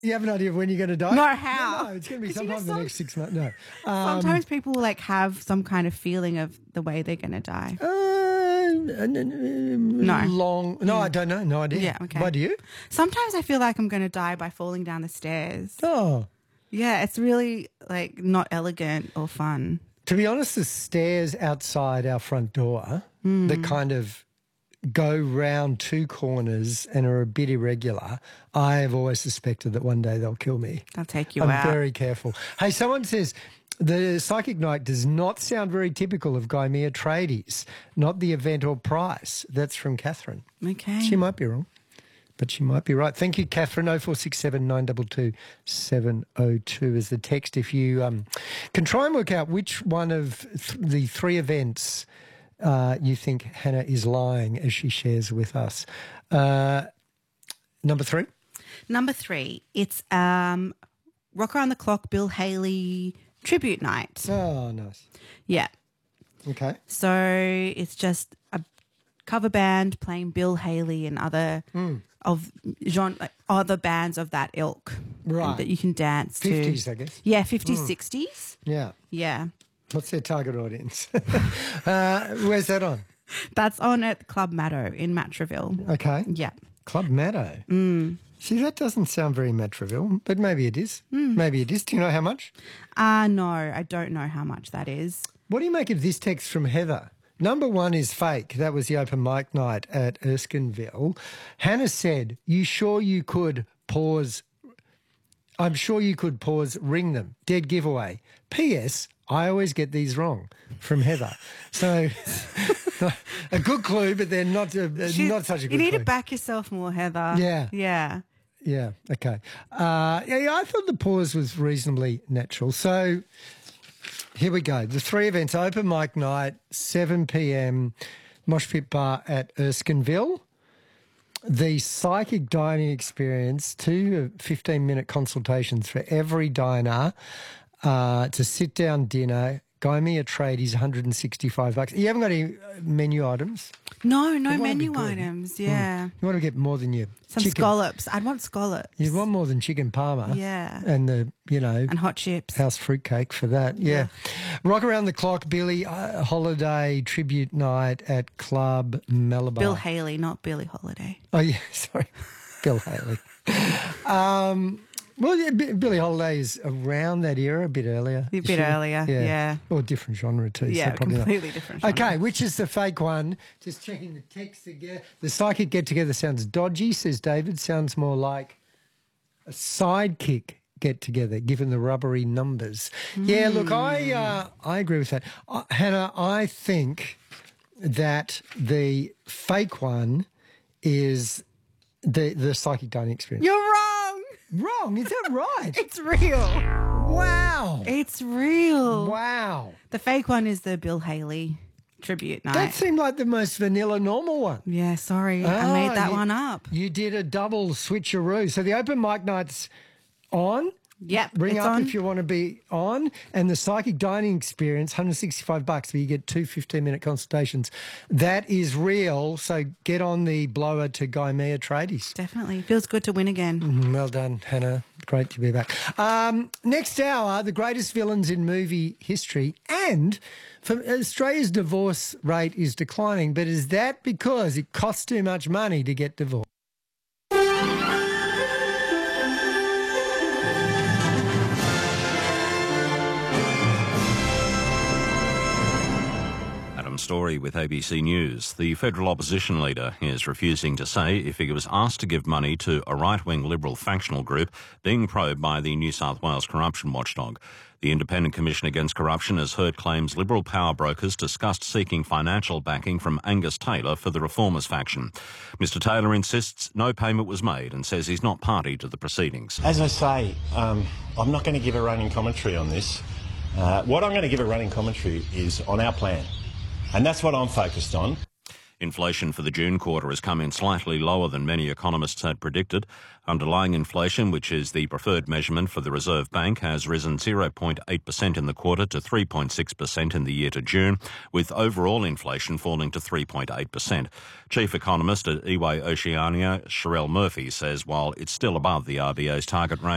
You have an idea of when you're going to die? No, how? No, it's going to be sometime in the next 6 months. No. Sometimes people like have some kind of feeling of the way they're going to die. No. No, I don't know. No idea. Yeah, okay. Why do you? Sometimes I feel like I'm going to die by falling down the stairs. Oh. Yeah, it's really like not elegant or fun. To be honest, the stairs outside our front door that kind of go round two corners and are a bit irregular, I have always suspected that one day they'll kill me. They'll take you I'm out. very careful. Hey, someone says the Psychic Night does not sound very typical of Gaimea Tradies, not the event or price. That's from Catherine. Okay. She might be wrong, but she might be right. Thank you, Catherine. 0467 922 702 is the text. If you can try and work out which one of the three events you think Hannah is lying as she shares with us. Number three? Number three, it's Rock Around the Clock Bill Haley Tribute Night. Oh, nice. Yeah. Okay. So it's just a cover band playing Bill Haley and other other bands of that ilk. Right. That you can dance 50s, to. I guess. Yeah, 50s, 60s. Yeah. Yeah. What's their target audience? Where's that on? That's on at Club Maddo in Matraville. Okay. Yeah. Club Maddo. See, that doesn't sound very Matraville, but maybe it is. Maybe it is. Do you know how much? No, I don't know how much that is. What do you make of this text from Heather? Number one is fake. That was the open mic night at Erskineville. Hannah said, you sure you could pause? I'm sure you could pause, ring them. Dead giveaway. P.S. I always get these wrong, from Heather. So a good clue, but they're not such a good clue. You need to back yourself more, Heather. Yeah. Yeah. Yeah, okay. I thought the pause was reasonably natural. So here we go. The three events, open mic night, 7 p.m, Mosh Pit Bar at Erskineville. The Psychic Dining Experience, 2 15-minute consultations for every diner. It's a sit-down dinner. Gaimea Tradies, $165. You haven't got any menu items? No wanna be menu good. items, yeah. You want to get more than your Some chicken. scallops. I'd want scallops. You want more than chicken parma. Yeah. And the, And hot chips. house fruitcake for that. Yeah. Rock Around the Clock, Billie Holiday Tribute Night at Club Malabar. Bill Haley, not Billie Holiday. Oh, yeah, sorry. Bill Haley. Well, yeah, Billie Holiday is around that era, a bit earlier. A bit earlier, yeah. Or different genre too. Yeah, so probably completely different genre. Okay, which is the fake one? Just checking the text again. The Psychic get-together sounds dodgy, says David. Sounds more like a sidekick get-together, given the rubbery numbers. Yeah, look, I agree with that. Hannah, I think that the fake one is the Psychic Dining Experience. You're wrong. Wrong? Is that right? It's real. Wow. It's real. Wow. The fake one is the Bill Haley tribute night. That seemed like the most vanilla normal one. Yeah, sorry. I made that one up. You did a double switcheroo. So the open mic night's on. Yep, Ring it's up on. if you want to be on. And the Psychic Dining Experience, $165, where you get 2 15-minute consultations. That is real. So get on the blower to Gaimea Tradies. Definitely. Feels good to win again. Well done, Hannah. Great to be back. Next hour, the greatest villains in movie history. And Australia's divorce rate is declining. But is that because it costs too much money to get divorced? Story with ABC News. The federal opposition leader is refusing to say if he was asked to give money to a right-wing Liberal factional group being probed by the New South Wales corruption watchdog. The Independent Commission Against Corruption has heard claims Liberal power brokers discussed seeking financial backing from Angus Taylor for the Reformers faction. Mr Taylor insists no payment was made and says he's not party to the proceedings. As I say, I'm not going to give a running commentary on this. What I'm going to give a running commentary is on our plan. And that's what I'm focused on. Inflation for the June quarter has come in slightly lower than many economists had predicted. Underlying inflation, which is the preferred measurement for the Reserve Bank, has risen 0.8% in the quarter to 3.6% in the year to June, with overall inflation falling to 3.8%. Chief economist at EY Oceania, Sherelle Murphy, says while it's still above the RBA's target range,